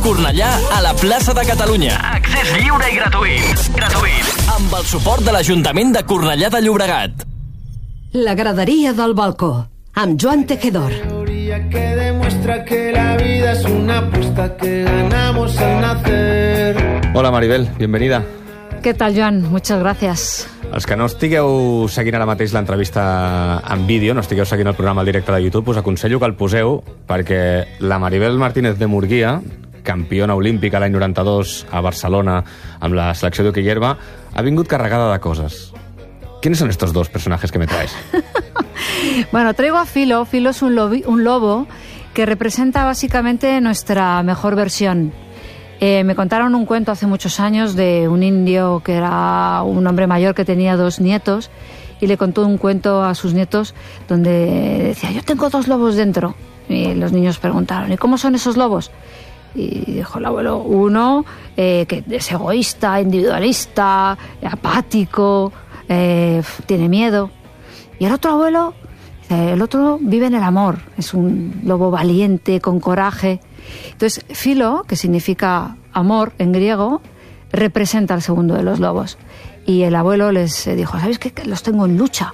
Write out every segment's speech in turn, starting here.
Cornellà a la plaça de Catalunya. Accés lliure i gratuït. Amb el suport de l'Ajuntament de Cornellà de Llobregat. La graderia del balcó, amb Joan Tejedor. Que demuestra que la vida es una apuesta que ganamos al nacer. Hola Maribel, bienvenida. ¿Qué tal, Joan? Muchas gracias. Els que no estigueu seguint ara mateix l'entrevista en vídeo, no estigueu seguint el programa al directe de YouTube, us aconsello que el poseu perquè la Maribel Martínez de Murguía, campiona olímpica l'any 92 a Barcelona amb la selecció d'hoquei herba, ha vingut carregada de coses. ¿Quiénes son estos dos personajes que me traes? Bueno, traigo a Filo. Filo es un lobo que representa básicamente nuestra mejor versión. Me contaron un cuento hace muchos años de un indio que era un hombre mayor que tenía 2 nietos y le contó un cuento a sus nietos donde decía: yo tengo 2 lobos dentro. Y los niños preguntaron: ¿y cómo son esos lobos? Y dijo el abuelo: uno que es egoísta, individualista, apático, tiene miedo. Y el otro abuelo, el otro vive en el amor, es un lobo valiente, con coraje. Entonces, Filo, que significa amor en griego, representa al segundo de los lobos. Y el abuelo les dijo: ¿sabéis qué? Que los tengo en lucha.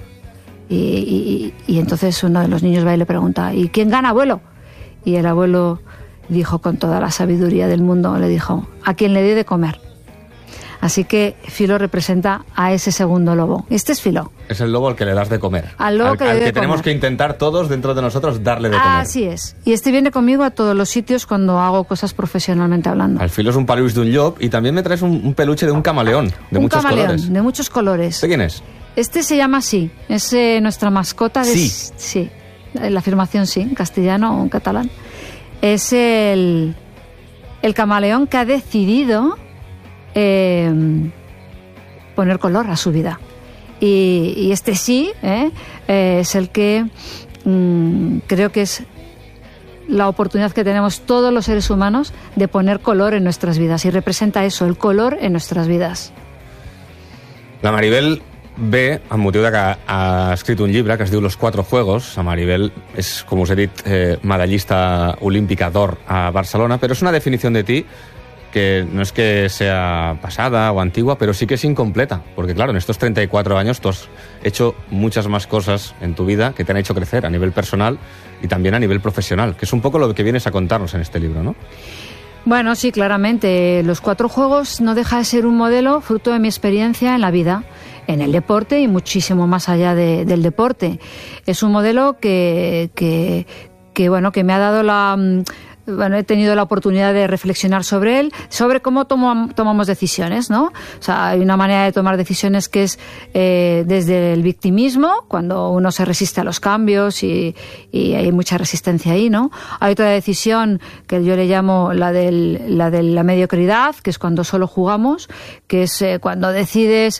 Y entonces uno de los niños va y le pregunta: ¿y quién gana, abuelo? Y el abuelo dijo con toda la sabiduría del mundo, le dijo: a quien le dé de comer. Así que Filo representa a ese segundo lobo. Este es Filo. Es el lobo al que le das de comer. Al lobo que le que tenemos que intentar todos dentro de nosotros darle de comer. Así es. Y este viene conmigo a todos los sitios cuando hago cosas profesionalmente hablando. Al Filo es un peluche de un llop y también me traes un peluche de un camaleón de muchos colores. De muchos colores. ¿De quién es? Este se llama Sí. Es nuestra mascota de... Sí. Sí. La afirmación sí, en castellano o en catalán. Es el camaleón que ha decidido poner color a su vida. Y este sí es el que creo que es la oportunidad que tenemos todos los seres humanos de poner color en nuestras vidas, y representa eso, el color en nuestras vidas. La Maribel ve, amb motiu de que ha escrit un llibre que es diu Los 4 Juegos. La Maribel és, com us he dit, medallista olímpica d'or a Barcelona, però és una definició de ti que no es que sea pasada o antigua, pero sí que es incompleta, porque claro, en estos 34 años tú has hecho muchas más cosas en tu vida que te han hecho crecer a nivel personal y también a nivel profesional, que es un poco lo que vienes a contarnos en este libro, ¿no? Bueno, sí, claramente. Los 4 Juegos no deja de ser un modelo fruto de mi experiencia en la vida, en el deporte y muchísimo más allá del deporte. Es un modelo que me ha dado he tenido la oportunidad de reflexionar sobre él, sobre cómo tomamos decisiones, ¿no? O sea, hay una manera de tomar decisiones que es desde el victimismo, cuando uno se resiste a los cambios y hay mucha resistencia ahí, ¿no? Hay otra decisión que yo le llamo la de la mediocridad, que es cuando solo jugamos, que es cuando decides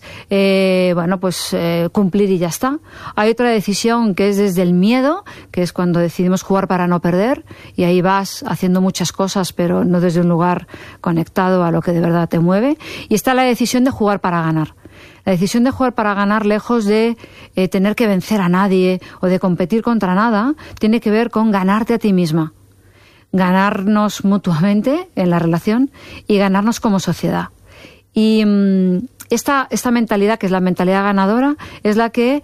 cumplir y ya está. Hay otra decisión que es desde el miedo, que es cuando decidimos jugar para no perder, y ahí vas haciendo muchas cosas, pero no desde un lugar conectado a lo que de verdad te mueve. Y está la decisión de jugar para ganar. La decisión de jugar para ganar, lejos de tener que vencer a nadie o de competir contra nada, tiene que ver con ganarte a ti misma. Ganarnos mutuamente en la relación y ganarnos como sociedad. Y esta mentalidad, que es la mentalidad ganadora, es la que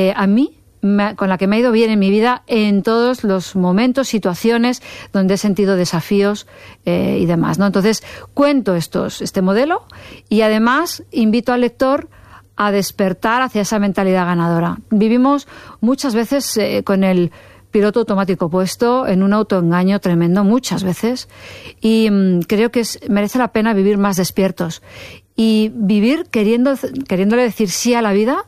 con la que me ha ido bien en mi vida en todos los momentos, situaciones donde he sentido desafíos y demás, ¿no? Entonces, cuento este modelo y además invito al lector a despertar hacia esa mentalidad ganadora. Vivimos muchas veces con el piloto automático puesto, en un autoengaño tremendo muchas veces, y creo que merece la pena vivir más despiertos y vivir queriéndole decir sí a la vida,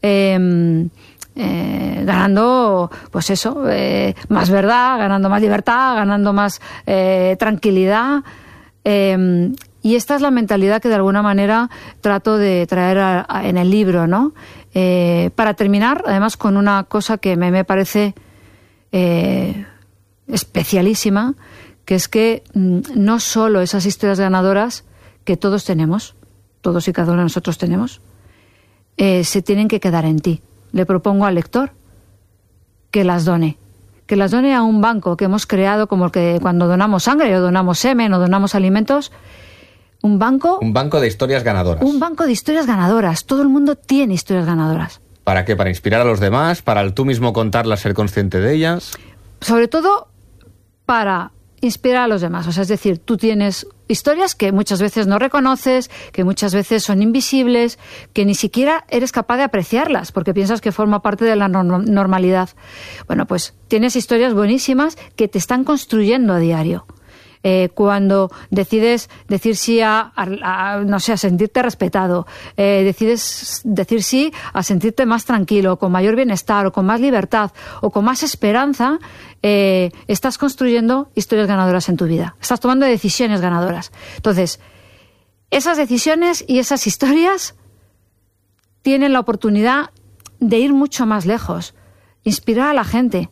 ganando, pues eso, más verdad, ganando más libertad, ganando más tranquilidad. Y esta es la mentalidad que de alguna manera trato de traer en el libro, ¿no? Para terminar, además, con una cosa que me parece especialísima, que es que no solo esas historias ganadoras que todos tenemos, todos y cada uno de nosotros tenemos, se tienen que quedar en ti. Le propongo al lector que las done, que las done a un banco que hemos creado, como el que cuando donamos sangre o donamos semen o donamos alimentos. Un banco de historias ganadoras. Un banco de historias ganadoras. Todo el mundo tiene historias ganadoras. ¿Para qué? ¿Para inspirar a los demás? ¿Para el tú mismo contarlas, ser consciente de ellas? Sobre todo para inspirar a los demás. O sea, es decir, tú tienes historias que muchas veces no reconoces, que muchas veces son invisibles, que ni siquiera eres capaz de apreciarlas porque piensas que forma parte de la normalidad. Bueno, pues tienes historias buenísimas que te están construyendo a diario. Cuando decides decir sí a sentirte respetado, decides decir sí a sentirte más tranquilo, con mayor bienestar, o con más libertad, o con más esperanza, estás construyendo historias ganadoras en tu vida. Estás tomando decisiones ganadoras. Entonces, esas decisiones y esas historias tienen la oportunidad de ir mucho más lejos, inspirar a la gente.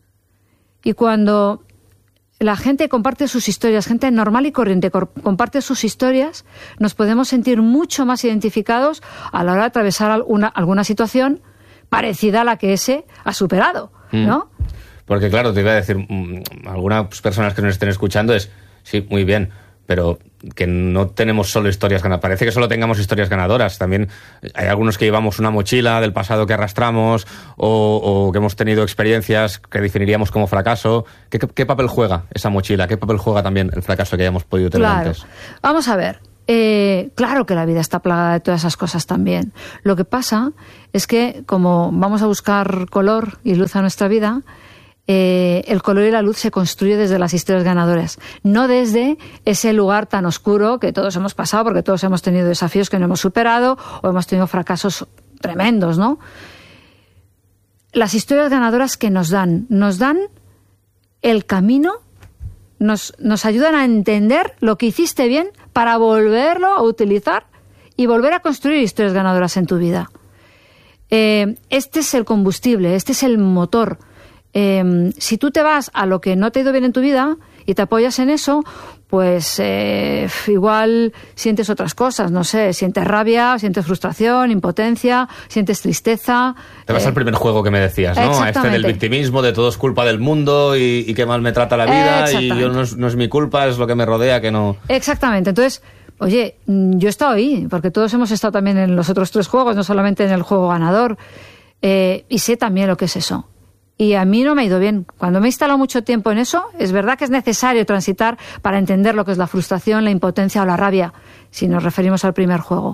Y cuando la gente comparte sus historias, gente normal y corriente comparte sus historias, nos podemos sentir mucho más identificados a la hora de atravesar alguna situación parecida a la que ese ha superado, ¿no? Porque claro, te iba a decir, algunas personas que nos estén escuchando sí, muy bien, pero que no tenemos solo historias ganadoras. Parece que solo tengamos historias ganadoras. También hay algunos que llevamos una mochila del pasado que arrastramos o que hemos tenido experiencias que definiríamos como fracaso. ¿Qué papel juega esa mochila? ¿Qué papel juega también el fracaso que hayamos podido tener antes? Vamos a ver. Claro que la vida está plagada de todas esas cosas también. Lo que pasa es que como vamos a buscar color y luz a nuestra vida, el color y la luz se construye desde las historias ganadoras, no desde ese lugar tan oscuro que todos hemos pasado, porque todos hemos tenido desafíos que no hemos superado o hemos tenido fracasos tremendos, ¿no? Las historias ganadoras que nos dan el camino, nos ayudan a entender lo que hiciste bien para volverlo a utilizar y volver a construir historias ganadoras en tu vida. Este es el combustible, este es el motor. Si tú te vas a lo que no te ha ido bien en tu vida y te apoyas en eso, pues igual sientes otras cosas, no sé, sientes rabia, sientes frustración, impotencia, sientes tristeza. Te vas al primer juego que me decías, ¿no? A este del victimismo, de todo es culpa del mundo y qué mal me trata la vida y yo no es mi culpa, es lo que me rodea, que no... Exactamente, entonces... Oye, yo he estado ahí, porque todos hemos estado también en los otros 3 juegos, no solamente en el juego ganador, y sé también lo que es eso. Y a mí no me ha ido bien. Cuando me he instalado mucho tiempo en eso, es verdad que es necesario transitar para entender lo que es la frustración, la impotencia o la rabia, si nos referimos al primer juego.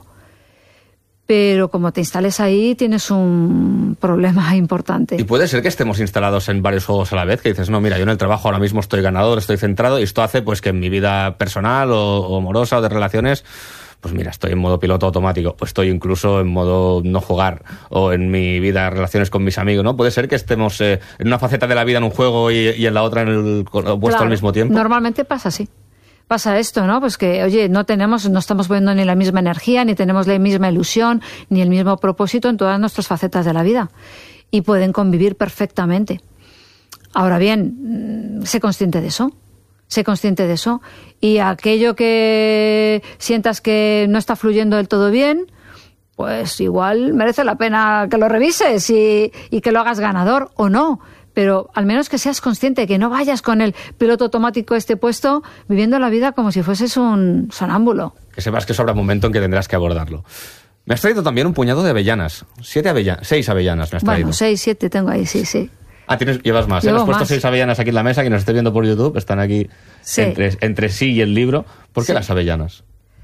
Pero como te instales ahí, tienes un problema importante. Y puede ser que estemos instalados en varios juegos a la vez, que dices, no, mira, yo en el trabajo ahora mismo estoy ganador, estoy centrado, y esto hace pues que en mi vida personal o amorosa o de relaciones... Pues mira, estoy en modo piloto automático, o estoy incluso en modo no jugar, o en mi vida, relaciones con mis amigos, ¿no? Puede ser que estemos en una faceta de la vida en un juego y en la otra en el opuesto al mismo tiempo. Normalmente pasa así. Pasa esto, ¿no? Pues que, oye, no estamos poniendo ni la misma energía, ni tenemos la misma ilusión, ni el mismo propósito en todas nuestras facetas de la vida. Y pueden convivir perfectamente. Ahora bien, sé consciente de eso. Sé consciente de eso, y aquello que sientas que no está fluyendo del todo bien, pues igual merece la pena que lo revises y que lo hagas ganador o no, pero al menos que seas consciente, que no vayas con el piloto automático puesto viviendo la vida como si fueses un sonámbulo. Que sepas que eso habrá un momento en que tendrás que abordarlo. Me has traído también un puñado de avellanas, 6 avellanas me has traído. Bueno, 6, 7 tengo ahí, sí. Ah, llevas más. Has puesto 6 avellanas aquí en la mesa, que nos estés viendo por YouTube. Están aquí entre sí y el libro. ¿Por qué las avellanas?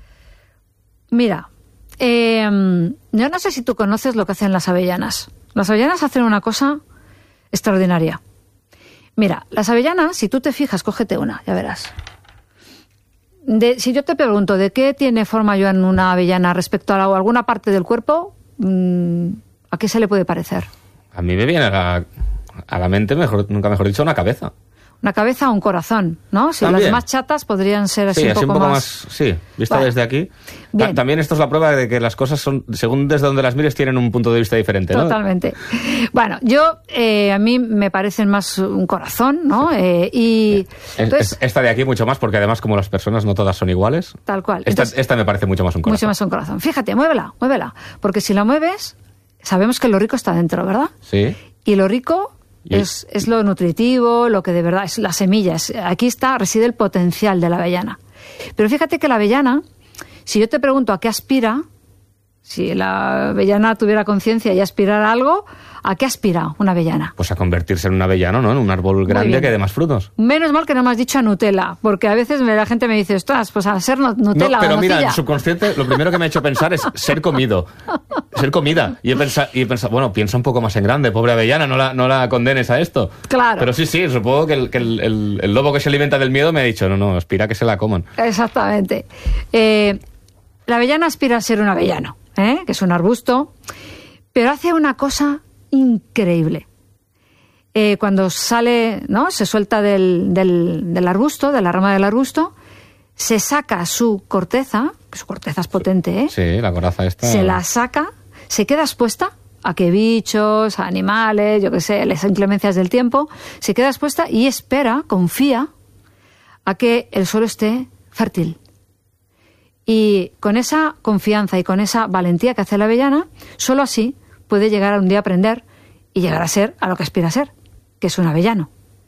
Mira, yo no sé si tú conoces lo que hacen las avellanas. Las avellanas hacen una cosa extraordinaria. Mira, las avellanas, si tú te fijas, cógete una, ya verás. Si yo te pregunto de qué tiene forma yo en una avellana respecto a alguna parte del cuerpo, ¿a qué se le puede parecer? A mí me viene a la mente, nunca mejor dicho, una cabeza. Una cabeza o un corazón, ¿no? Si también. Las más chatas podrían ser así un poco más... Sí, vista desde aquí. También esto es la prueba de que las cosas son, según desde donde las mires, tienen un punto de vista diferente, ¿no? Totalmente. Bueno, a mí me parecen más un corazón, ¿no? Entonces, esta de aquí mucho más, porque además como las personas no todas son iguales. Tal cual. Esta me parece mucho más un corazón. Mucho más un corazón. Fíjate, muévela. Porque si la mueves, sabemos que lo rico está dentro, ¿verdad? Sí. Y lo rico Es lo nutritivo, lo que de verdad es la semilla. Aquí reside el potencial de la avellana. Pero fíjate que la avellana, si yo te pregunto a qué aspira, si la avellana tuviera conciencia y aspirara a algo, ¿a qué aspira una avellana? Pues a convertirse en un avellano, ¿no? En un árbol grande que dé más frutos. Menos mal que no me has dicho a Nutella, porque a veces la gente me dice, ostras, pues a ser Nutella. No, pero o mira, nocilla. el subconsciente lo primero que me ha hecho pensar es ser comido. Ser comida. Y he pensado, bueno, piensa un poco más en grande, pobre avellana, no la condenes a esto. Claro. Pero sí, supongo que el lobo que se alimenta del miedo me ha dicho, no, aspira a que se la coman. Exactamente. La avellana aspira a ser un avellano, que es un arbusto, pero hace una cosa increíble. Cuando sale, ¿no? Se suelta del arbusto, de la rama del arbusto, se saca su corteza, que su corteza es potente, Sí, la coraza esta. Se la saca, se queda expuesta a que bichos, a animales, yo qué sé, las inclemencias del tiempo, se queda expuesta y confía a que el suelo esté fértil. Y con esa confianza y con esa valentía que hace la avellana, solo así puede llegar a un día a aprender y llegar a ser a lo que aspira a ser, que es un avellano.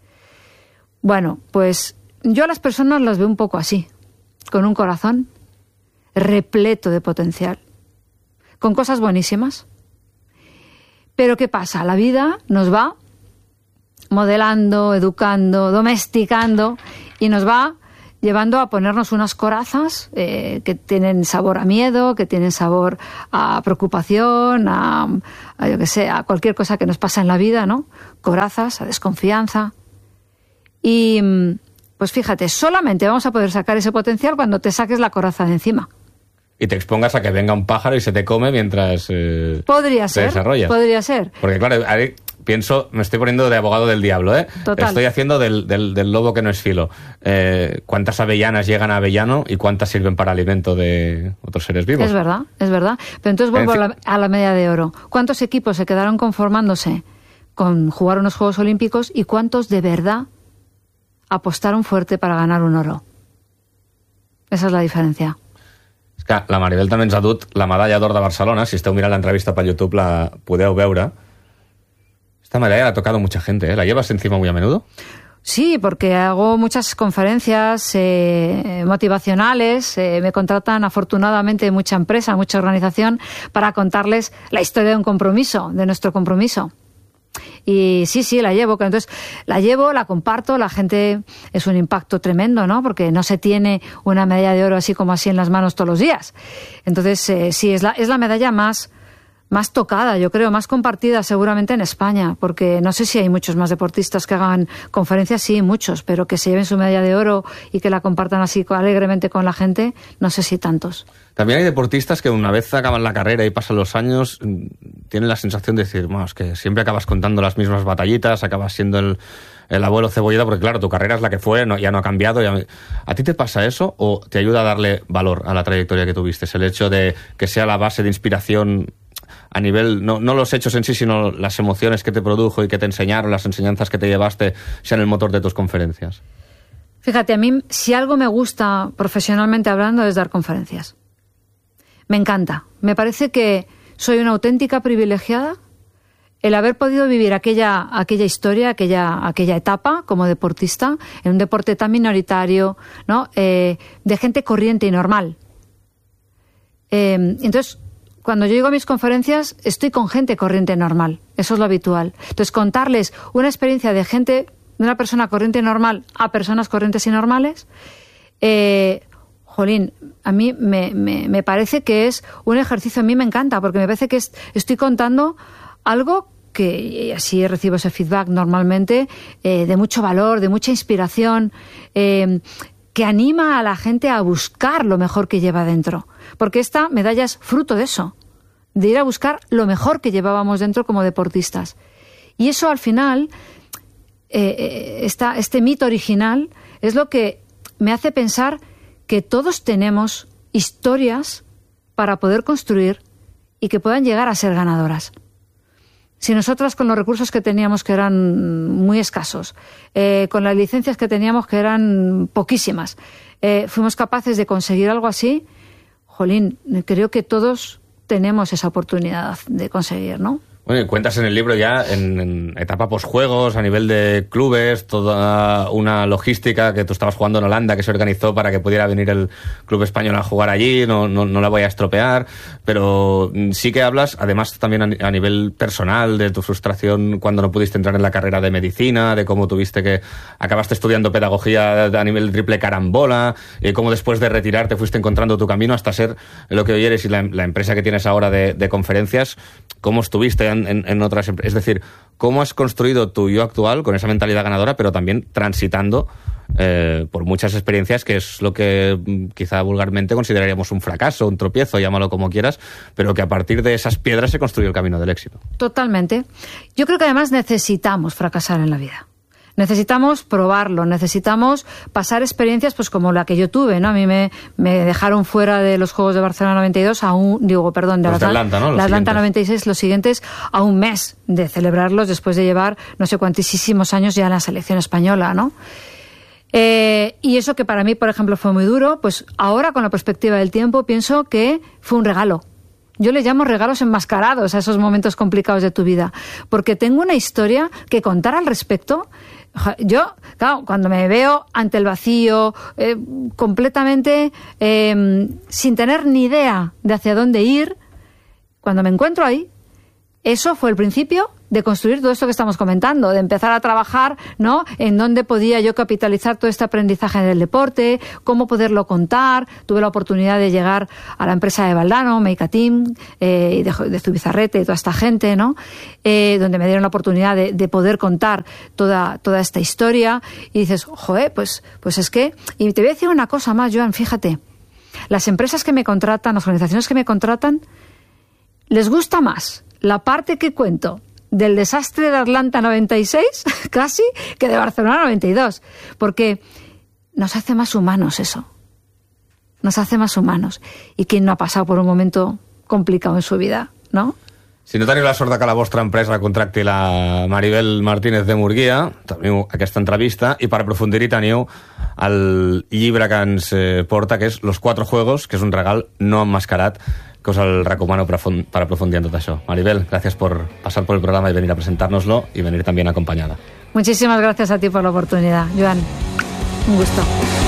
Bueno, pues yo a las personas las veo un poco así, con un corazón repleto de potencial, con cosas buenísimas. Pero ¿qué pasa? La vida nos va modelando, educando, domesticando y nos va llevando a ponernos unas corazas que tienen sabor a miedo, que tienen sabor a preocupación, yo qué sé, a cualquier cosa que nos pasa en la vida, ¿no? Corazas, a desconfianza. Y pues fíjate, solamente vamos a poder sacar ese potencial cuando te saques la coraza de encima. Y te expongas a que venga un pájaro y se te come mientras podría ser, desarrollas. Podría ser. Porque claro, pienso, me estoy poniendo de abogado del diablo, ¿eh? Total. Estoy haciendo del lobo que no es filo. ¿Cuántas avellanas llegan a avellano y cuántas sirven para alimento de otros seres vivos? Es verdad. Pero entonces vuelvo a la medalla de oro. ¿Cuántos equipos se quedaron conformándose con jugar unos Juegos Olímpicos y cuántos de verdad apostaron fuerte para ganar un oro? Esa es la diferencia. És que la Maribel també ens ha dut la medalla d'or de Barcelona. Si esteu mirant l'entrevista per YouTube la podeu veure. Esta medalla la ha tocado mucha gente, ¿eh? ¿La llevas encima muy a menudo? Sí, porque hago muchas conferencias motivacionales, me contratan afortunadamente mucha empresa, mucha organización para contarles la historia de un compromiso, de nuestro compromiso. Y sí, la llevo. Entonces, la comparto, la gente es un impacto tremendo, ¿no? Porque no se tiene una medalla de oro así como así en las manos todos los días. Entonces, sí, es la medalla más tocada, yo creo, más compartida seguramente en España, porque no sé si hay muchos más deportistas que hagan conferencias, sí, muchos, pero que se lleven su medalla de oro y que la compartan así alegremente con la gente, no sé si tantos. También hay deportistas que una vez acaban la carrera y pasan los años, tienen la sensación de decir, es que siempre acabas contando las mismas batallitas, acabas siendo el abuelo cebolleta, porque claro, tu carrera es la que fue, ya no ha cambiado. ¿A ti te pasa eso o te ayuda a darle valor a la trayectoria que tuviste? El hecho de que sea la base de inspiración a nivel, no los hechos en sí, sino las emociones que te produjo y que te enseñaron, las enseñanzas que te llevaste, sean el motor de tus conferencias. Fíjate, a mí, si algo me gusta profesionalmente hablando, es dar conferencias. Me encanta. Me parece que soy una auténtica privilegiada el haber podido vivir aquella historia, aquella etapa como deportista, en un deporte tan minoritario, ¿no? De gente corriente y normal. Entonces, cuando yo llego a mis conferencias, estoy con gente corriente y normal. Eso es lo habitual. Entonces, contarles una experiencia de una persona corriente y normal a personas corrientes y normales, jolín, a mí me parece que es un ejercicio, a mí me encanta, porque me parece que estoy contando algo que así recibo ese feedback normalmente, de mucho valor, de mucha inspiración, que anima a la gente a buscar lo mejor que lleva dentro. Porque esta medalla es fruto de eso, de ir a buscar lo mejor que llevábamos dentro como deportistas. Y eso al final, este mito original, es lo que me hace pensar que todos tenemos historias para poder construir y que puedan llegar a ser ganadoras. Si nosotras, con los recursos que teníamos, que eran muy escasos, con las licencias que teníamos, que eran poquísimas, fuimos capaces de conseguir algo así, jolín, creo que todos tenemos esa oportunidad de conseguir, ¿no? Bueno, cuentas en el libro ya en etapa posjuegos, a nivel de clubes, toda una logística que tú estabas jugando en Holanda, que se organizó para que pudiera venir el club español a jugar allí, no la voy a estropear, pero sí que hablas, además también a nivel personal, de tu frustración cuando no pudiste entrar en la carrera de medicina, de cómo tuviste que acabaste estudiando pedagogía a nivel triple carambola, cómo después de retirarte fuiste encontrando tu camino hasta ser lo que hoy eres y la empresa que tienes ahora de conferencias. ¿Cómo estuviste en otras empresas? Es decir, ¿cómo has construido tu yo actual con esa mentalidad ganadora, pero también transitando por muchas experiencias, que es lo que quizá vulgarmente consideraríamos un fracaso, un tropiezo, llámalo como quieras, pero que a partir de esas piedras se construye el camino del éxito? Totalmente. Yo creo que además necesitamos fracasar en la vida. Necesitamos probarlo, necesitamos pasar experiencias pues como la que yo tuve, ¿no? A mí me dejaron fuera de los Juegos de Barcelona 92 de Atlanta, ¿no? La Atlanta 96, los siguientes, a un mes de celebrarlos después de llevar no sé cuantísimos años ya en la selección española, ¿no? Y eso que para mí, por ejemplo, fue muy duro, pues ahora con la perspectiva del tiempo pienso que fue un regalo. Yo le llamo regalos enmascarados a esos momentos complicados de tu vida, porque tengo una historia que contar al respecto. Yo, claro, cuando me veo ante el vacío, completamente sin tener ni idea de hacia dónde ir, cuando me encuentro ahí, eso fue el principio de construir todo esto que estamos comentando, de empezar a trabajar, ¿no?, en dónde podía yo capitalizar todo este aprendizaje del deporte, cómo poderlo contar. Tuve la oportunidad de llegar a la empresa de Valdano, Make a Team, y de Zubizarrete y toda esta gente, ¿no?, donde me dieron la oportunidad de poder contar toda esta historia. Y dices, joder, pues es que... Y te voy a decir una cosa más, Joan, fíjate. Las empresas que me contratan, las organizaciones que me contratan, les gusta más la parte que cuento del desastre de Atlanta 96, casi, que de Barcelona 92. Porque nos hace más humanos eso. Nos hace más humanos. ¿Y quién no ha pasado por un momento complicado en su vida, no? Si no teniu la sort que la vostra empresa contracti la Maribel Martínez de Murguia, teniu aquesta entrevista, i per aprofundir-hi teniu el llibre que ens porta, que és Los Cuatro Juegos, que és un regal no emmascarat, que os el recomano para aprofundir en todo eso. Maribel, gracias por pasar por el programa y venir a presentárnoslo y venir también acompañada. Muchísimas gracias a ti por la oportunidad, Joan. Un gusto.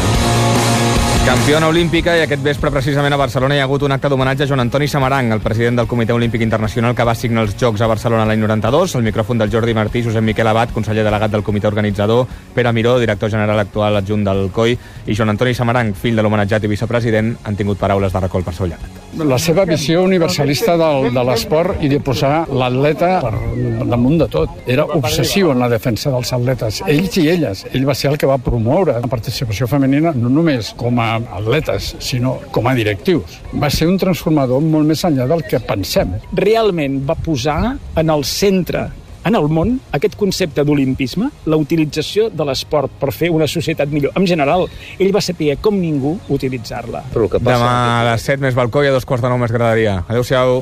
Campiona olímpica, i aquest vespre precisament a Barcelona hi ha hagut un acte d'homenatge a Joan Antoni Samaranch, el president del Comitè Olímpic Internacional que va signar els Jocs a Barcelona l'any 92. El micròfon del Jordi Martí, Josep Miquel Abad, conseller delegat del comitè organitzador, Pere Miró, director general actual adjunt del COI, i Joan Antoni Samaranch, fill de l'homenatjat i vicepresident, han tingut paraules de recol per seu llegat. La seva visió universalista de l'esport i de posar l'atleta per damunt de tot. Era obsessiu en la defensa dels atletes, ells i elles. Ell va ser el que va promoure la participació femenina no només com a atletes, sinó com a directius. Va ser un transformador molt més enllà del que pensem. Realment va posar en el centre, en el món, aquest concepte d'olimpisme, la utilització de l'esport per fer una societat millor. En general, ell va saber com ningú utilitzar-la. Demà a les 7 més balcó i a 2:15 més graderia. Adéu-siau.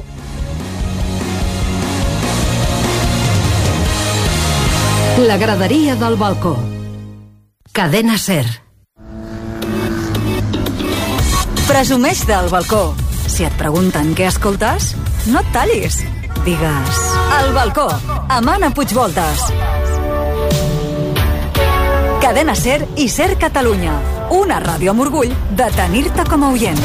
La graderia del balcó. Cadena SER. Presumeix del balcó. Si et pregunten què escoltes, no et tallis. Digues... El balcó, amb Anna Puigvoltes. Cadena SER i SER Catalunya. Una ràdio amb orgull de tenir-te com a oient.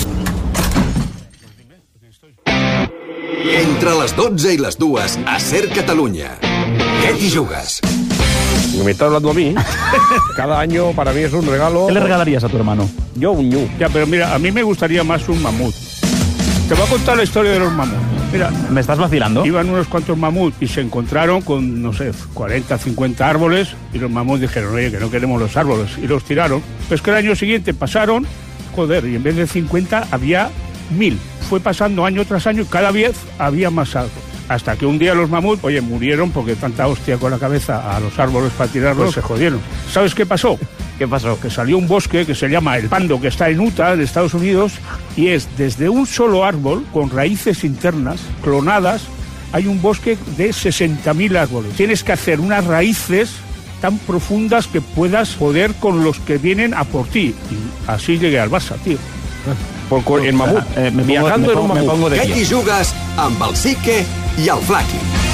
Entre les 12 i les 2 a SER Catalunya. ¿Qué t'hi jugues? Me está hablando a mí. Cada año para mí es un regalo. ¿Qué le regalarías a tu hermano? Yo un ñu. Ya, pero mira, a mí me gustaría más un mamut. Te voy a contar la historia de los mamuts. Mira, ¿me estás vacilando? Iban unos cuantos mamuts y se encontraron con, no sé, 40, 50 árboles y los mamuts dijeron, oye, que no queremos los árboles, y los tiraron. Pues que el año siguiente pasaron, joder, y en vez de 50 había 1000. Fue pasando año tras año y cada vez había más árboles. Hasta que un día los mamuts, oye, murieron porque tanta hostia con la cabeza a los árboles para tirarlos, se jodieron. ¿Sabes qué pasó? ¿Qué pasó? Que salió un bosque que se llama el Pando, que está en Utah, en Estados Unidos, y es desde un solo árbol, con raíces internas, clonadas, hay un bosque de 60.000 árboles. Tienes que hacer unas raíces tan profundas que puedas poder con los que vienen a por ti. Y así llegué al Barça, tío. En mamut. Viajando en un mamut. Què t'hi jugues amb el Sique i el Flaqui?